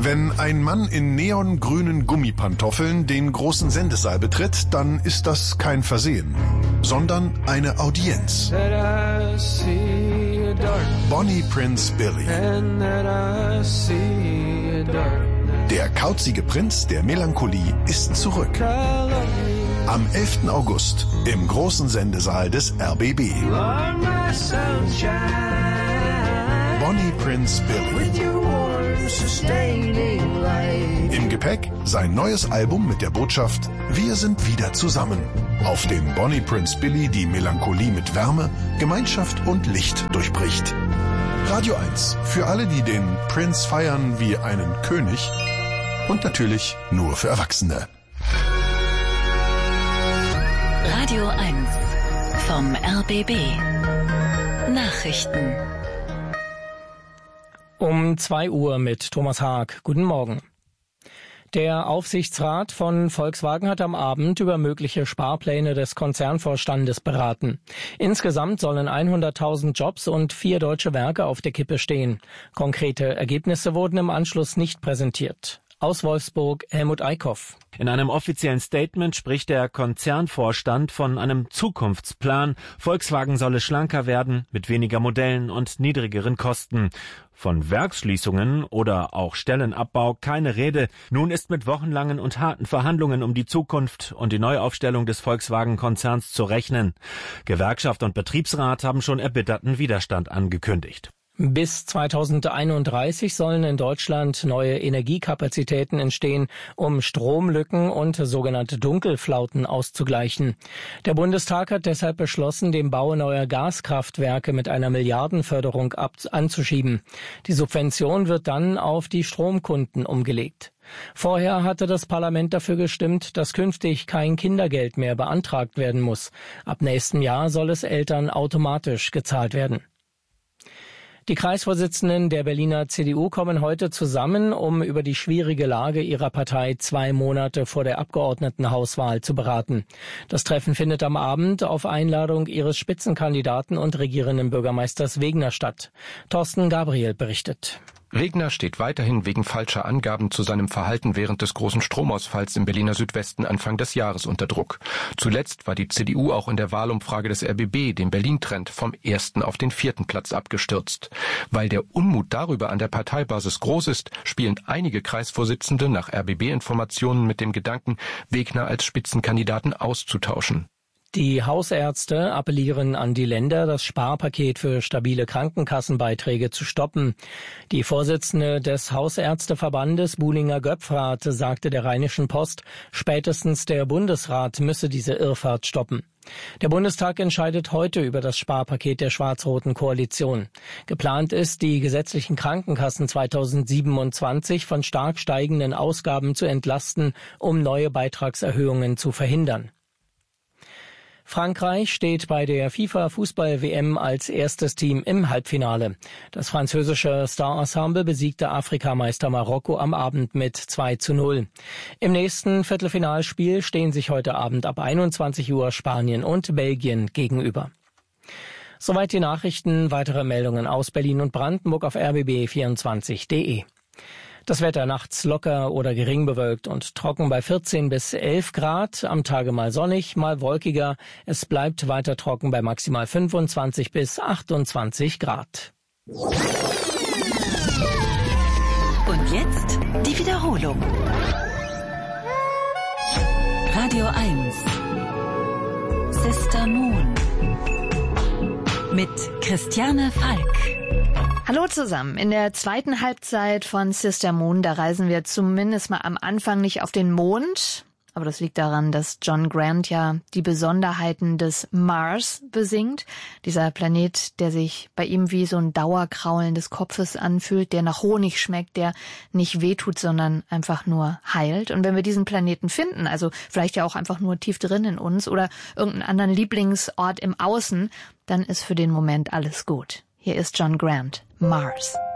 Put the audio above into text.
Wenn ein Mann in neongrünen Gummipantoffeln den großen Sendesaal betritt, dann ist das kein Versehen, sondern eine Audienz. Bonnie Prince Billy. Der kauzige Prinz der Melancholie ist zurück. Am 11. August im großen Sendesaal des RBB. Bonnie Prince Billy. Im Gepäck sein neues Album mit der Botschaft: Wir sind wieder zusammen. Auf dem Bonnie Prince Billy die Melancholie mit Wärme, Gemeinschaft und Licht durchbricht. Radio 1 für alle, die den Prince feiern wie einen König, und natürlich nur für Erwachsene. Radio 1 vom RBB. Nachrichten. Um 2 Uhr mit Thomas Haag. Guten Morgen. Der Aufsichtsrat von Volkswagen hat am Abend über mögliche Sparpläne des Konzernvorstandes beraten. Insgesamt sollen 100.000 Jobs und 4 deutsche Werke auf der Kippe stehen. Konkrete Ergebnisse wurden im Anschluss nicht präsentiert. Aus Wolfsburg, Helmut Eickhoff. In einem offiziellen Statement spricht der Konzernvorstand von einem Zukunftsplan. Volkswagen solle schlanker werden, mit weniger Modellen und niedrigeren Kosten. Von Werksschließungen oder auch Stellenabbau keine Rede. Nun ist mit wochenlangen und harten Verhandlungen um die Zukunft und die Neuaufstellung des Volkswagen-Konzerns zu rechnen. Gewerkschaft und Betriebsrat haben schon erbitterten Widerstand angekündigt. Bis 2031 sollen in Deutschland neue Energiekapazitäten entstehen, um Stromlücken und sogenannte Dunkelflauten auszugleichen. Der Bundestag hat deshalb beschlossen, den Bau neuer Gaskraftwerke mit einer Milliardenförderung anzuschieben. Die Subvention wird dann auf die Stromkunden umgelegt. Vorher hatte das Parlament dafür gestimmt, dass künftig kein Kindergeld mehr beantragt werden muss. Ab nächstem Jahr soll es Eltern automatisch gezahlt werden. Die Kreisvorsitzenden der Berliner CDU kommen heute zusammen, um über die schwierige Lage ihrer Partei 2 Monate vor der Abgeordnetenhauswahl zu beraten. Das Treffen findet am Abend auf Einladung ihres Spitzenkandidaten und regierenden Bürgermeisters Wegner statt. Thorsten Gabriel berichtet. Wegner steht weiterhin wegen falscher Angaben zu seinem Verhalten während des großen Stromausfalls im Berliner Südwesten Anfang des Jahres unter Druck. Zuletzt war die CDU auch in der Wahlumfrage des RBB, dem Berlin-Trend, vom 1. auf den 4. Platz abgestürzt. Weil der Unmut darüber an der Parteibasis groß ist, spielen einige Kreisvorsitzende nach RBB-Informationen mit dem Gedanken, Wegner als Spitzenkandidaten auszutauschen. Die Hausärzte appellieren an die Länder, das Sparpaket für stabile Krankenkassenbeiträge zu stoppen. Die Vorsitzende des Hausärzteverbandes, Buhlinger Göpfrath, sagte der Rheinischen Post, spätestens der Bundesrat müsse diese Irrfahrt stoppen. Der Bundestag entscheidet heute über das Sparpaket der schwarz-roten Koalition. Geplant ist, die gesetzlichen Krankenkassen 2027 von stark steigenden Ausgaben zu entlasten, um neue Beitragserhöhungen zu verhindern. Frankreich steht bei der FIFA-Fußball-WM als erstes Team im Halbfinale. Das französische Star-Ensemble besiegte Afrikameister Marokko am Abend mit 2:0. Im nächsten Viertelfinalspiel stehen sich heute Abend ab 21 Uhr Spanien und Belgien gegenüber. Soweit die Nachrichten. Weitere Meldungen aus Berlin und Brandenburg auf rbb24.de. Das Wetter nachts locker oder gering bewölkt und trocken bei 14 bis 11 Grad. Am Tage mal sonnig, mal wolkiger. Es bleibt weiter trocken bei maximal 25 bis 28 Grad. Und jetzt die Wiederholung. Radio 1. Sister Moon. Mit Christiane Falk. Hallo zusammen. In der zweiten Halbzeit von Sister Moon, da reisen wir zumindest mal am Anfang nicht auf den Mond. Aber das liegt daran, dass John Grant ja die Besonderheiten des Mars besingt. Dieser Planet, der sich bei ihm wie so ein Dauerkraulen des Kopfes anfühlt, der nach Honig schmeckt, der nicht wehtut, sondern einfach nur heilt. Und wenn wir diesen Planeten finden, also vielleicht ja auch einfach nur tief drin in uns oder irgendeinen anderen Lieblingsort im Außen, dann ist für den Moment alles gut. Hier ist John Grant, Mars.